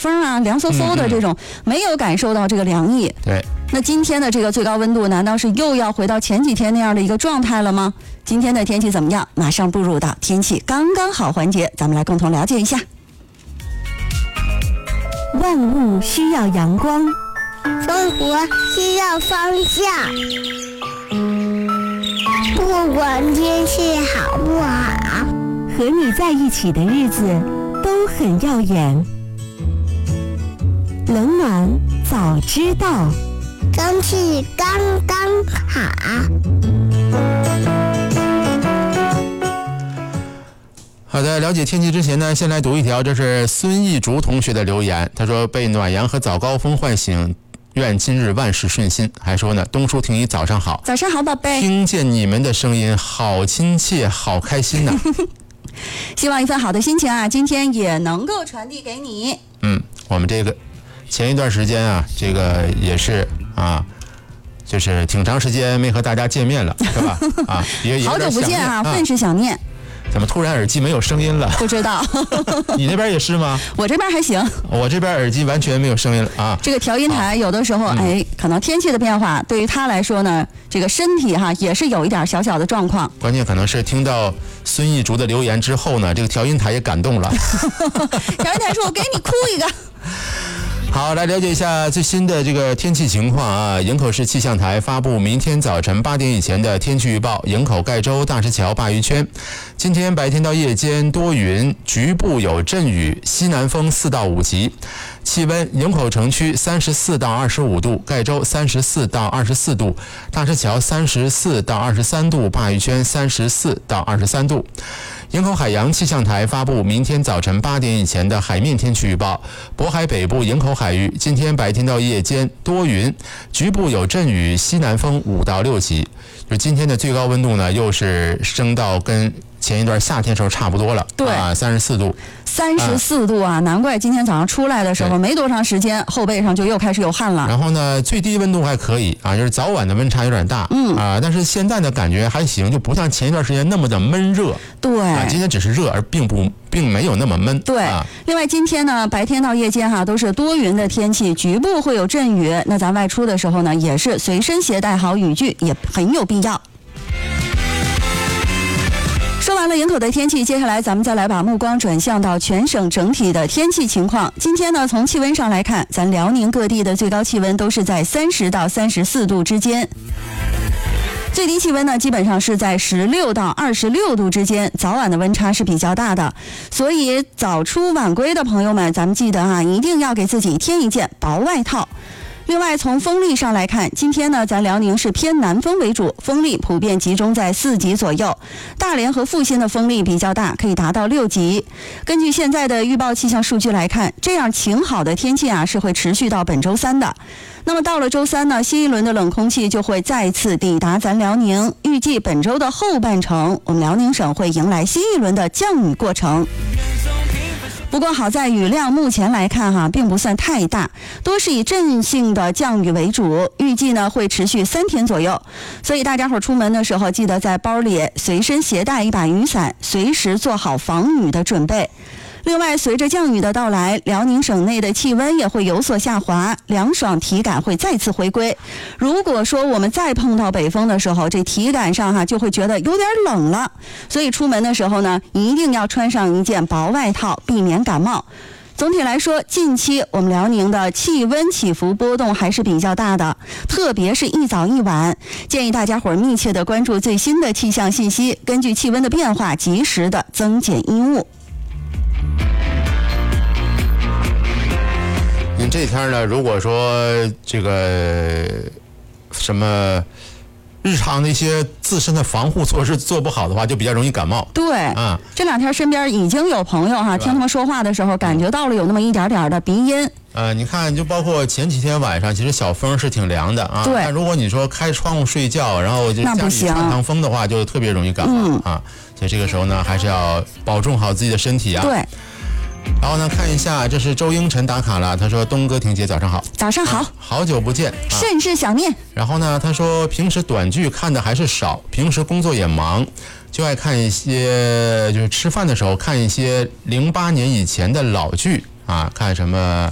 风啊，凉飕飕的这种，没有感受到这个凉意。 对。 那今天的这个最高温度，难道是又要回到前几天那样的一个状态了吗？今天的天气怎么样？马上步入到天气刚刚好环节，咱们来共同了解一下。 万物需要阳光， 生活需要方向。不管天气好不好， 和你在一起的日子都很耀眼。冷暖早知道， 天气刚刚好。 好的，了解天气之前呢，先来读一条，这是孙艺竹同学的留言。他说被暖阳和早高峰唤醒，愿今日万事顺心。还说呢，东叔听你早上好。 早上好，宝贝。 听见你们的声音，好亲切，好开心呐。 希望一份好的心情啊，今天也能够传递给你。 我们这个前一段时间啊，这个也是啊，就是挺长时间没和大家见面了，是吧？啊，也好久不见啊，甚是想念。 怎么突然耳机没有声音了？ 不知道。 你那边也是吗？ 我这边还行， 我这边耳机完全没有声音了啊。 这个调音台有的时候，可能天气的变化对于他来说呢，这个身体哈也是有一点小小的状况。 关键可能是听到孙艺竹的留言之后呢，这个调音台也感动了。 调音台说：“我给你哭一个。” 好，来了解一下最新的这个天气情况啊！营口市气象台发布明天早晨8点以前的天气预报：营口、盖州、大石桥、鲅鱼圈。今天白天到夜间多云，局部有阵雨，西南风4到5级。气温：营口城区34到25度，盖州34到24度，大石桥34到23度，鲅鱼圈34到23度。营口海洋气象台发布明天早晨8点以前的海面天气预报：渤海北部营口海域今天白天到夜间多云，局部有阵雨，西南风5到6级。就今天的最高温度呢，又是升到跟前一段夏天时候差不多了， 对啊，34度。 34度啊，难怪今天早上出来的时候没多长时间，后背上就又开始有汗了。 然后呢，最低温度还可以啊，就是早晚的温差有点大，但是现在的感觉还行，就不像前一段时间那么的闷热。 对， 今天只是热，而并没有那么闷。 对，另外今天呢，白天到夜间都是多云的天气，局部会有阵雨。那咱外出的时候呢，也是随身携带好雨具，也很有必要。说完了营口的天气，接下来咱们再来把目光转向到全省整体的天气情况。今天呢，从气温上来看，咱辽宁各地的最高气温都是在30到34度之间，最低气温呢基本上是在16到26度之间，早晚的温差是比较大的，所以早出晚归的朋友们，咱们记得一定要给自己添一件薄外套。另外从风力上来看，今天呢咱辽宁是偏南风为主，风力普遍集中在4级左右，大连和阜新的风力比较大，可以达到6级。根据现在的预报气象数据来看，这样晴好的天气是会持续到本周3的。那么到了周3呢，新一轮的冷空气就会再次抵达咱辽宁，预计本周的后半程，我们辽宁省会迎来新一轮的降雨过程。不过好在雨量目前来看并不算太大，多是以阵性的降雨为主，预计呢会持续3天左右。所以大家伙出门的时候，记得在包里随身携带一把雨伞，随时做好防雨的准备。另外，随着降雨的到来，辽宁省内的气温也会有所下滑，凉爽体感会再次回归。如果说我们再碰到北风的时候，这体感上就会觉得有点冷了。所以出门的时候呢，一定要穿上一件薄外套，避免感冒。总体来说，近期我们辽宁的气温起伏波动还是比较大的，特别是一早一晚，建议大家伙密切的关注最新的气象信息，根据气温的变化及时的增减衣物。 您这天呢，如果说这个什么日常的一些自身的防护措施做不好的话，就比较容易感冒。 对，这2天身边已经有朋友听他们说话的时候，感觉到了有那么一点点的鼻音。 你看，就包括前几天晚上，其实小风是挺凉的啊。 对。 但如果你说开窗户睡觉，然后就家里穿堂风的话，就特别容易感冒所以这个时候呢，还是要保重好自己的身体啊。 对。 然后呢，看一下，这是周英晨打卡了。他说：“东哥、婷姐，早上好。” 早上好， 好久不见， 甚是想念。 然后呢，他说平时短剧看的还是少，平时工作也忙，就爱看一些，就是吃饭的时候看一些08年以前的老剧看什么